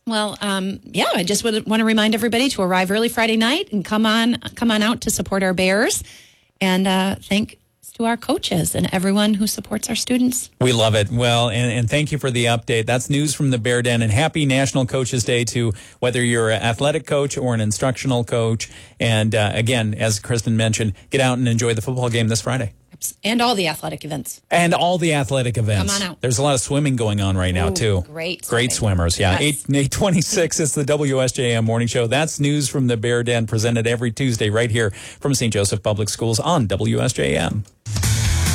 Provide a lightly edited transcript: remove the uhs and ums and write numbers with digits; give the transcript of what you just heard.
Well, I just would want to remind everybody to arrive early Friday night and come on out to support our Bears. And thanks to our coaches and everyone who supports our students. We love it. Well, and thank you for the update. That's news from the Bear Den, and happy National Coaches Day to whether you're an athletic coach or an instructional coach. And again, as Kristen mentioned, get out and enjoy the football game this Friday. And all the athletic events. And all the athletic events. Come on out. There's a lot of swimming going on right now, too. Great swimmers, yeah. Yes. 8:26 is the WSJM Morning Show. That's news from the Bear Den, presented every Tuesday right here from St. Joseph Public Schools on WSJM.